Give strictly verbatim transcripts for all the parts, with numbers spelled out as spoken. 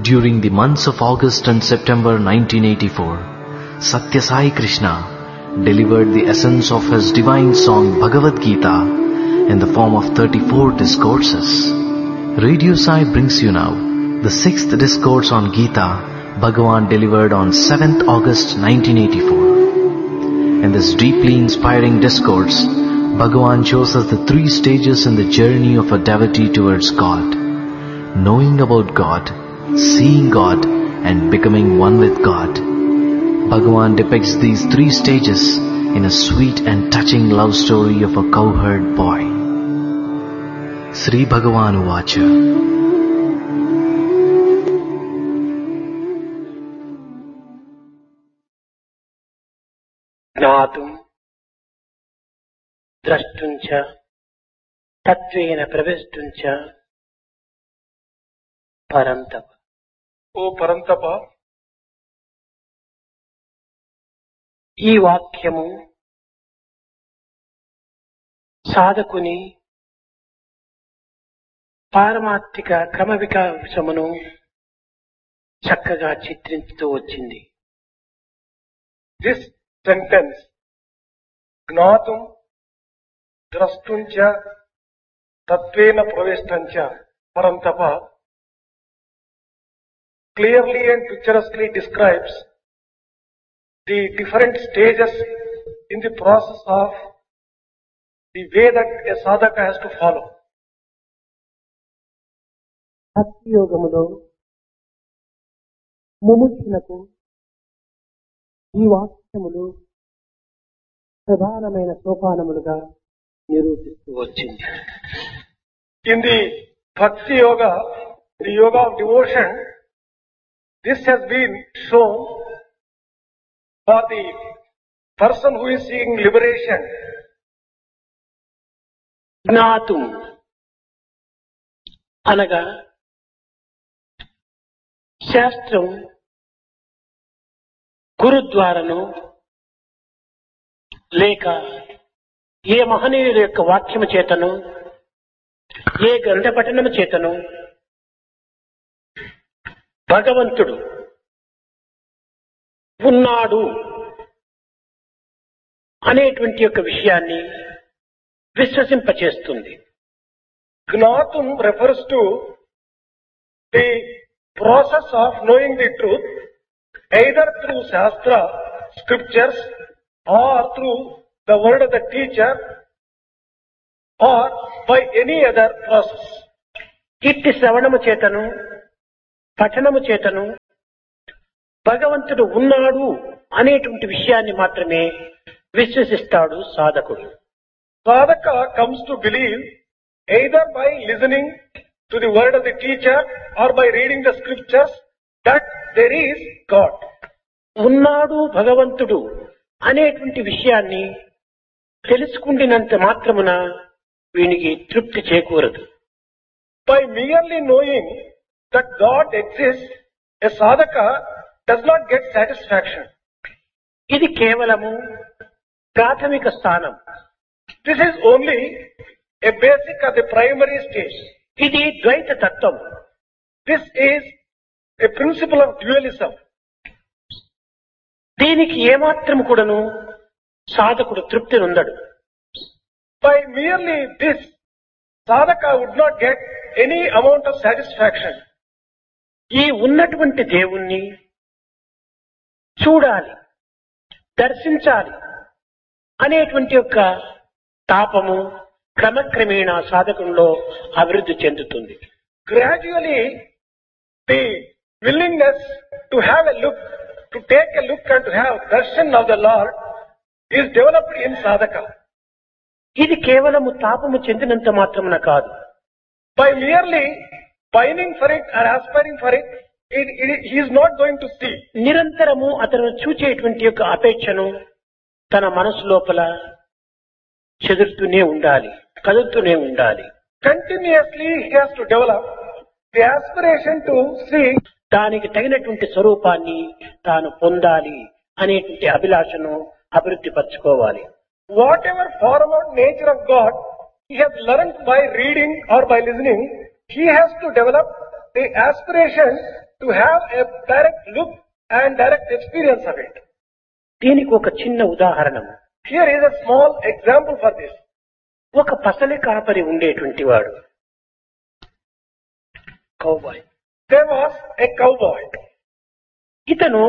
During the months of August and September nineteen eighty-four, Satya Sai Krishna delivered the essence of his divine song Bhagavad Gita in the form of thirty-four discourses. Radio Sai brings you now the sixth discourse on Gita Bhagavan delivered on seventh August nineteen eighty-four. In this deeply inspiring discourse, Bhagavan shows us the three stages in the journey of a devotee towards God: knowing about God, seeing God, and becoming one with God. Bhagavan depicts these three stages in a sweet and touching love story of a cowherd boy. Sri Bhagavan Uvacha. జ్ఞాతుం ద్రష్టుం చ తత్వేన ప్రవేష్టం చ పరంతప. ఓ పరంతప, ఈ వాక్యము సాధకుని పారమార్థిక క్రమ వికాసమును చక్కగా చిత్రించుతూ వచ్చింది. This sentence జ్ఞాతుం ద్రష్టుం చ తత్వేన ప్రవేష్టం చ పరంతప clearly and picturesquely describes the different stages in the process of the way that a sadhaka has to follow. భక్తి యోగములో ముముక్షులకు ఈ వాక్యములు ప్రధానమైన సోపానములుగా నిరూపిస్తూ వచ్చింది. In the bhakti yoga, the yoga of devotion, this has been shown for the person who is seeking liberation. జ్ఞాతుం అనగా శాస్త్రం గురుద్వారను లేక ఏ మహనీయుల యొక్క వాక్యము చేతను ఏ గ్రంథ పఠనము చేతను భగవంతుడు ఉన్నాడు అనేటువంటి యొక్క విషయాన్ని విశ్వసింపచేస్తుంది. Gnatum refers to the process of knowing the truth either through Shastra, scriptures, or through the word of the teacher, or by any other process. ఇట్టి శ్రవణము చేతను పఠనము చేతను భగవంతుడు ఉన్నాడు అనేటువంటి విషయాన్ని మాత్రమే విశ్వసిస్తాడు సాధకుడు. Sadhaka comes to believe either by listening to the word of the teacher or by reading the scriptures that there is God. ఉన్నాడు భగవంతుడు అనేటువంటి విషయాన్ని తెలుసుకుండినంత మాత్రమున వీనికి తృప్తి చేకూరదు. By merely knowing that God exists, a sadhaka does not get satisfaction. ఇది కేవలము ప్రాథమిక స్థానం. This is only a basic or the primary stage. ఇది ద్వైత తత్వం. This is a principle of dualism. దీనికి ఏమాత్రం కూడాను సాధకుడు తృప్తి నొందడు. By merely this, sadhaka would not get any amount of satisfaction. ఈ ఉన్నటువంటి దేవుణ్ణి చూడాలి, దర్శించాలి అనేటువంటి యొక్క తాపము క్రమక్రమేణా సాధకంలో అభివృద్ధి చెందుతుంది. Gradually, the willingness to have a look, to take a look and to have darshan of the Lord is developed in sadhaka. ఇది కేవలము తాపము చెందినంత మాత్రమున కాదు. By merely pining for it or aspiring for it, it, it, he is not going to see. నిరంతరము అతను చూచేటువంటి యొక్క అపేక్షను తన మనసు లోపల చెదురుతూనే ఉండాలి, కదులుతూనే ఉండాలి. Continuously he has to develop the aspiration to see. దానికి తగినటువంటి స్వరూపాన్ని తాను పొందాలి అనేటువంటి అభిలాషను అభివృద్ధి పరచుకోవాలి. Whatever form or nature of God he has learned by reading or by listening, he has to develop the aspiration to have a direct look and direct experience of it. దీనికి ఒక చిన్న ఉదాహరణ. Here is a small example for this. ఒక పసలి కాపరి ఉండేటువంటి వాడు, cowboy. There was a cowboy. ఇతను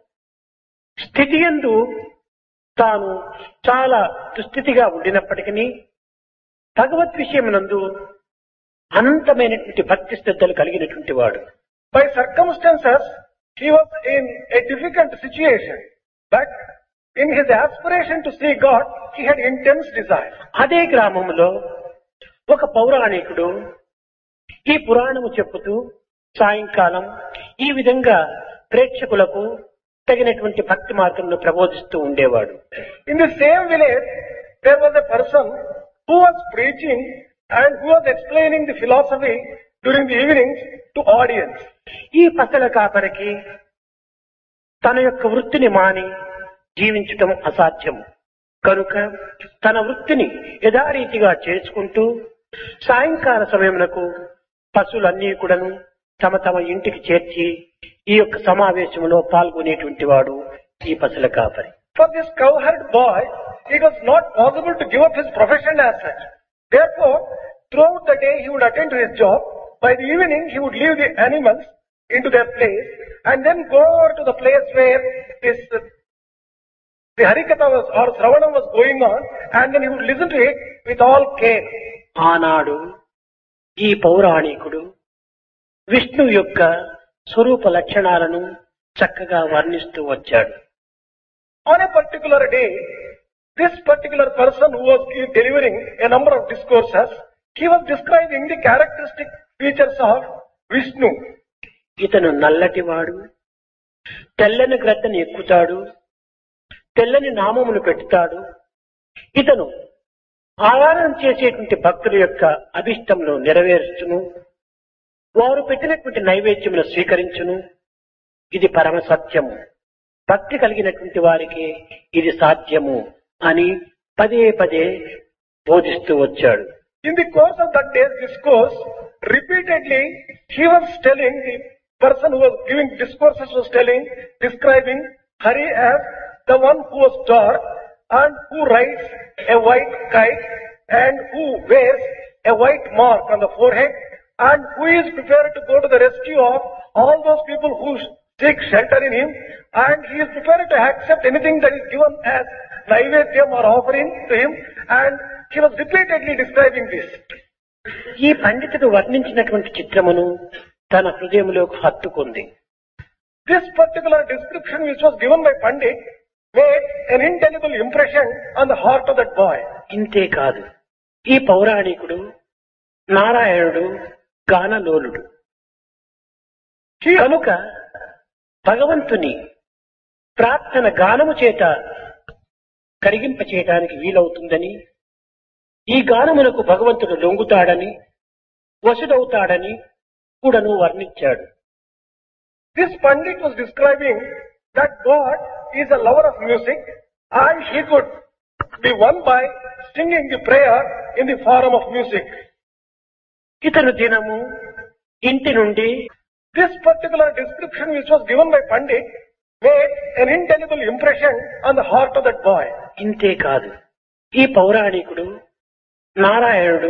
స్థితి యందు తాను చాలా దుస్థితిగా ఉండినప్పటికీ భగవత్ విషయమునందు అనంతమైనటువంటి భక్తి శ్రద్ధలు కలిగినటువంటి వాడు. By circumstances, he was in a difficult situation, but in his aspiration to see God, he had intense desire. అదే గ్రామంలో ఒక పౌరాణికుడు ఈ పురాణము చెప్పుతూ సాయంకాలం ఈ విధంగా ప్రేక్షకులకు తగినటువంటి భక్తి మార్గంలో ప్రబోధిస్తూ ఉండేవాడు. In the same village, there was a person who was preaching and who was explaining the philosophy during the evenings to audience. ఈ పసల కాపరికి తన యొక్క వృత్తిని మాని జీవించటం అసాధ్యం కనుక తన వృత్తిని యథారీతిగా చేసుకుంటూ సాయంకాల సమయమునకు పశువులన్నీ కూడాను తమ తమ ఇంటికి చేర్చి ఈ యొక్క సమావేశంలో పాల్గొనేటువంటి వాడు ఈ పశుల కాపరి. For this cowherd boy, it was not possible to give up his profession as such. Therefore, throughout the day he would attend to his job. By the evening he would leave the animals into their place and then go over to the place where this uh, the Harikatha was or Sravanam was going on, and then he would listen to it with all care. ఆనాడు ఈ పౌరాణికుడు విష్ణు యొక్క స్వరూప లక్షణాలను చక్కగా వర్ణిస్తూ వచ్చాడు. On a particular day, this particular person who was delivering a number of discourses, he was describing the characteristic features of Vishnu. ఇతను నల్లటివాడు, తెల్లని గ్రద్దను ఎక్కుతాడు, తెల్లని నామములు పెడతాడు. ఇతను ఆరాధన చేసేటువంటి భక్తుల యొక్క అభిష్టమును నెరవేర్చును, వారు పెట్టినటువంటి నైవేద్యమును స్వీకరించును. ఇది పరమ సత్యము, భక్తి కలిగినటువంటి వారికి ఇది సాధ్యము అని పదే పదే బోధిస్తూ వచ్చాడు. In the course of that day's discourse, repeatedly he was telling, the person who was giving discourses was telling, describing Hari as the one who was dark and who rides a white kite and who wears a white mark on the forehead and who is prepared to go to the rescue of all those people who seek shelter in him, and he is prepared to accept anything that is given as naivedyam or offering to him, and he was repeatedly describing this. ఈ పండితుడు వర్ణించినటువంటి చిత్రమును తన హృదయంలోకి హత్తుకుంది. This particular description which was given by Pandit made an indelible impression on the heart of that boy. ఇంతే కాదు, ఈ పౌరాణికుడు నారాయణుడు గానలోలుడు కనుక భగవంతుని ప్రార్థన గానము చేత కరిగింప చేయడానికి వీలవుతుందని, ఈ గానమునకు భగవంతుడు లొంగుతాడని, వశుడవుతాడని కూడాను వర్ణించాడు. This Pandit was describing that God is a lover of music and he could be won by singing the prayer in the form of music. ఇతను దినము ఇంటి నుండి This particular description which was given by Pandit made an indelible impression on the heart of that boy. ఇంతే కాదు, ఈ పౌరాణికుడు నారాయణుడు